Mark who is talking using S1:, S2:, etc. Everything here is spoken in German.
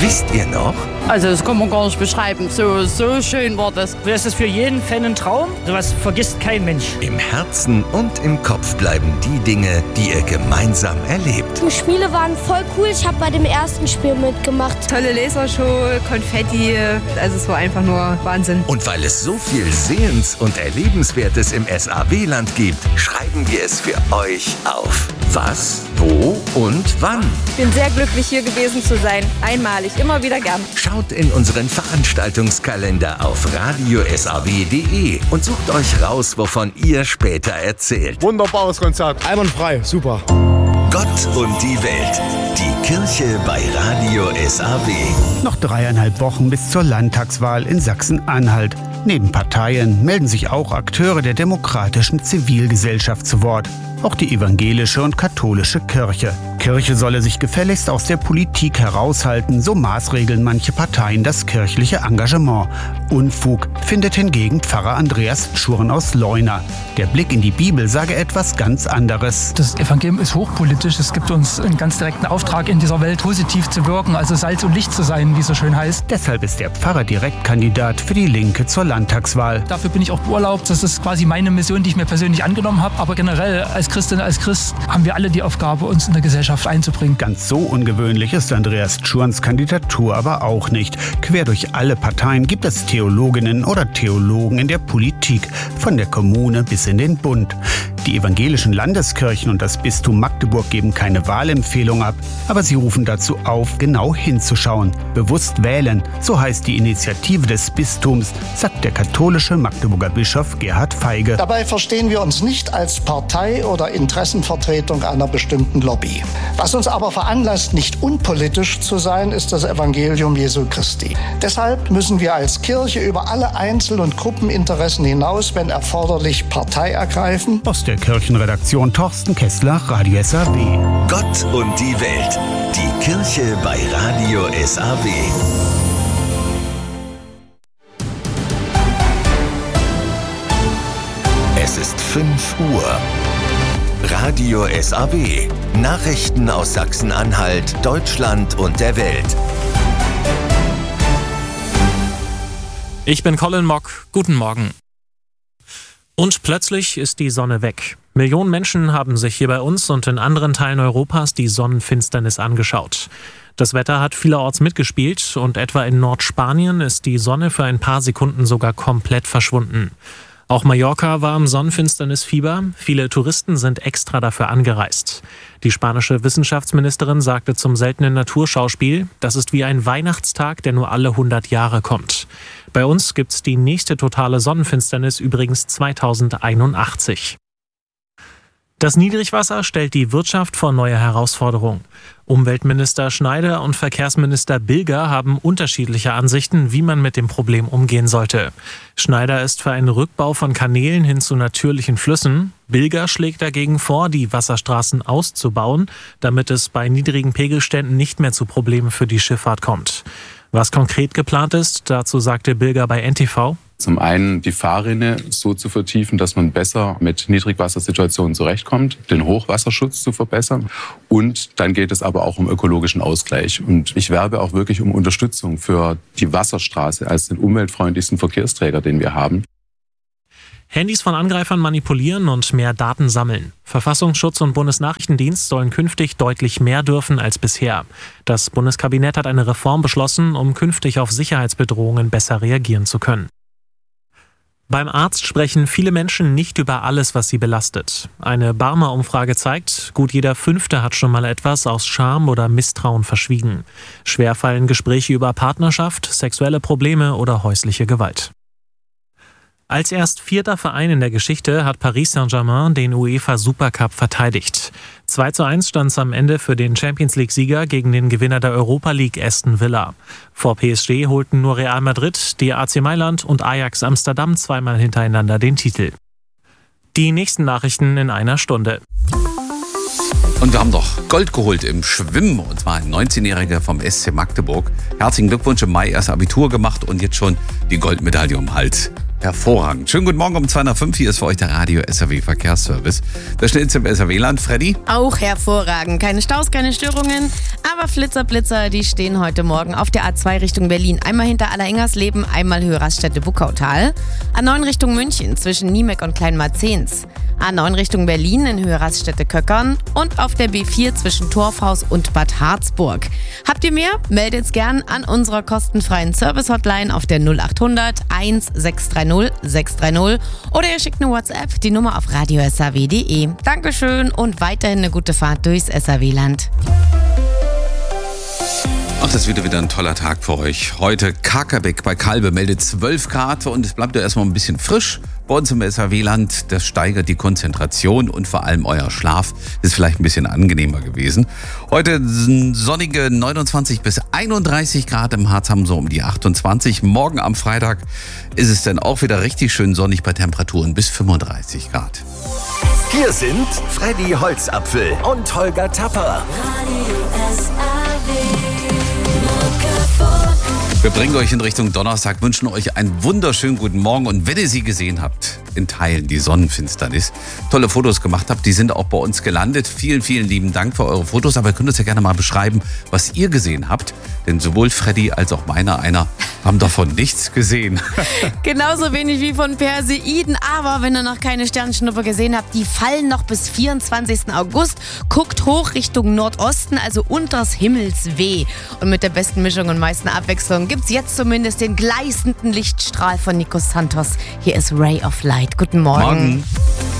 S1: Wisst ihr noch?
S2: Also das kann man gar nicht beschreiben. So schön war das.
S3: Das ist für jeden Fan ein Traum. Sowas vergisst kein Mensch.
S1: Im Herzen und im Kopf bleiben die Dinge, die ihr gemeinsam erlebt.
S4: Die Spiele waren voll cool. Ich habe bei dem ersten Spiel mitgemacht.
S5: Tolle Lasershow, Konfetti. Also es war einfach nur Wahnsinn.
S1: Und weil es so viel Sehens- und Erlebenswertes im SAW-Land gibt, schreiben wir es für euch auf. Was, wo und wann?
S5: Ich bin sehr glücklich, hier gewesen zu sein. Einmalig, immer wieder gern.
S1: Schaut in unseren Veranstaltungskalender auf radiosaw.de und sucht euch raus, wovon ihr später erzählt.
S6: Wunderbares Konzert. Einwandfrei, super.
S1: Gott und die Welt. Die Kirche bei Radio SAW.
S7: Noch 3,5 Wochen bis zur Landtagswahl in Sachsen-Anhalt. Neben Parteien melden sich auch Akteure der demokratischen Zivilgesellschaft zu Wort. Auch die evangelische und katholische Kirche. Kirche solle sich gefälligst aus der Politik heraushalten, so maßregeln manche Parteien das kirchliche Engagement. Unfug findet hingegen Pfarrer Andreas Schurn aus Leuna. Der Blick in die Bibel sage etwas ganz anderes.
S8: Das Evangelium ist hochpolitisch. Es gibt uns einen ganz direkten Auftrag, in dieser Welt positiv zu wirken, also Salz und Licht zu sein, wie es so schön heißt.
S7: Deshalb ist der Pfarrer Direktkandidat für die Linke zur Landtagswahl.
S8: Dafür bin ich auch beurlaubt. Das ist quasi meine Mission, die ich mir persönlich angenommen habe. Aber generell als Christin, als Christ haben wir alle die Aufgabe, uns in der Gesellschaft einzubringen.
S7: Ganz so ungewöhnlich ist Andreas Schurns Kandidatur aber auch nicht. Quer durch alle Parteien gibt es Theologinnen oder Theologen in der Politik, von der Kommune bis in den Bund. Die evangelischen Landeskirchen und das Bistum Magdeburg geben keine Wahlempfehlung ab, aber sie rufen dazu auf, genau hinzuschauen. Bewusst wählen, so heißt die Initiative des Bistums, sagt der katholische Magdeburger Bischof Gerhard Feige.
S9: Dabei verstehen wir uns nicht als Partei oder Interessenvertretung einer bestimmten Lobby. Was uns aber veranlasst, nicht unpolitisch zu sein, ist das Evangelium Jesu Christi. Deshalb müssen wir als Kirche über alle Einzel- und Gruppeninteressen hinaus, wenn erforderlich, Partei ergreifen.
S7: Aus der Kirchenredaktion Thorsten Kessler, Radio SAW.
S1: Gott und die Welt. Die Kirche bei Radio SAW. Es ist 5 Uhr. Radio SAW. Nachrichten aus Sachsen-Anhalt, Deutschland und der Welt.
S10: Ich bin Colin Mock. Guten Morgen. Und plötzlich ist die Sonne weg. Millionen Menschen haben sich hier bei uns und in anderen Teilen Europas die Sonnenfinsternis angeschaut. Das Wetter hat vielerorts mitgespielt und etwa in Nordspanien ist die Sonne für ein paar Sekunden sogar komplett verschwunden. Auch Mallorca war im Sonnenfinsternisfieber. Viele Touristen sind extra dafür angereist. Die spanische Wissenschaftsministerin sagte zum seltenen Naturschauspiel, das ist wie ein Weihnachtstag, der nur alle 100 Jahre kommt. Bei uns gibt's die nächste totale Sonnenfinsternis übrigens 2081. Das Niedrigwasser stellt die Wirtschaft vor neue Herausforderungen. Umweltminister Schneider und Verkehrsminister Bilger haben unterschiedliche Ansichten, wie man mit dem Problem umgehen sollte. Schneider ist für einen Rückbau von Kanälen hin zu natürlichen Flüssen. Bilger schlägt dagegen vor, die Wasserstraßen auszubauen, damit es bei niedrigen Pegelständen nicht mehr zu Problemen für die Schifffahrt kommt. Was konkret geplant ist, dazu sagte Bilger bei NTV:
S11: Zum einen die Fahrrinne so zu vertiefen, dass man besser mit Niedrigwassersituationen zurechtkommt, den Hochwasserschutz zu verbessern. Und dann geht es aber auch um ökologischen Ausgleich. Und ich werbe auch wirklich um Unterstützung für die Wasserstraße als den umweltfreundlichsten Verkehrsträger, den wir haben.
S10: Handys von Angreifern manipulieren und mehr Daten sammeln. Verfassungsschutz und Bundesnachrichtendienst sollen künftig deutlich mehr dürfen als bisher. Das Bundeskabinett hat eine Reform beschlossen, um künftig auf Sicherheitsbedrohungen besser reagieren zu können. Beim Arzt sprechen viele Menschen nicht über alles, was sie belastet. Eine Barmer-Umfrage zeigt, gut jeder Fünfte hat schon mal etwas aus Scham oder Misstrauen verschwiegen. Schwer fallen Gespräche über Partnerschaft, sexuelle Probleme oder häusliche Gewalt. Als erst 4. Verein in der Geschichte hat Paris Saint-Germain den UEFA Supercup verteidigt. 2:1 stand es am Ende für den Champions-League-Sieger gegen den Gewinner der Europa League Aston Villa. Vor PSG holten nur Real Madrid, die AC Mailand und Ajax Amsterdam zweimal hintereinander den Titel. Die nächsten Nachrichten in einer Stunde.
S12: Und wir haben doch Gold geholt im Schwimmen, und zwar ein 19-Jähriger vom SC Magdeburg. Herzlichen Glückwunsch, im Mai erst Abitur gemacht und jetzt schon die Goldmedaille um den Hals. Hervorragend. Schönen guten Morgen um 2:05. Hier ist für euch der Radio SAW Verkehrsservice. Der schnellste im SAW-Land. Freddy?
S13: Auch hervorragend. Keine Staus, keine Störungen. Aber Blitzer, die stehen heute Morgen auf der A2 Richtung Berlin. Einmal hinter Allerengersleben, einmal Höhe Raststätte Buckautal. A9 Richtung München zwischen Niemek und Kleinmarzens. A9 Richtung Berlin in Höhe Raststätte Köckern. Und auf der B4 zwischen Torfhaus und Bad Harzburg. Habt ihr mehr? Meldet gern an unserer kostenfreien Service-Hotline auf der 0800 1630 630 oder ihr schickt eine WhatsApp, die Nummer auf radiosaw.de. Dankeschön und weiterhin eine gute Fahrt durchs SAW-Land.
S12: Ach, das wird wieder ein toller Tag für euch. Heute Kakerbeck bei Kalbe meldet 12 Grad und es bleibt ja erstmal ein bisschen frisch. Bei uns im SAW-Land, das steigert die Konzentration und vor allem euer Schlaf ist vielleicht ein bisschen angenehmer gewesen. Heute sonnige 29 bis 31 Grad, im Harz haben so um die 28. Morgen am Freitag ist es dann auch wieder richtig schön sonnig bei Temperaturen bis 35 Grad.
S1: Hier sind Freddy Holzapfel und Holger Tapper.
S12: Wir bringen euch in Richtung Donnerstag, wünschen euch einen wunderschönen guten Morgen und wenn ihr sie gesehen habt, in Teilen die Sonnenfinsternis, tolle Fotos gemacht habt, die sind auch bei uns gelandet. Vielen, vielen lieben Dank für eure Fotos, aber ihr könnt uns ja gerne mal beschreiben, was ihr gesehen habt, denn sowohl Freddy als auch einer haben davon nichts gesehen.
S13: Genauso wenig wie von Perseiden, aber wenn ihr noch keine Sternschnuppe gesehen habt, die fallen noch bis 24. August. Guckt hoch Richtung Nordosten, also unters Himmelsweh. Und mit der besten Mischung und meisten Abwechslung gibt's jetzt zumindest den gleißenden Lichtstrahl von Nico Santos. Hier ist Ray of Light. Guten Morgen.